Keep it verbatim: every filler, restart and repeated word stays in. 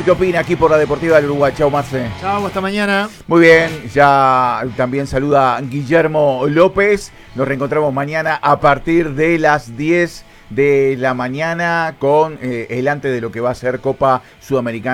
qué opina aquí por la Deportiva del Uruguay. Chau, Marce. Chau, hasta mañana. Muy bien, ya también saluda Guillermo López. Nos reencontramos mañana a partir de las diez de la mañana con eh, el antes de lo que va a ser Copa Sudamericana.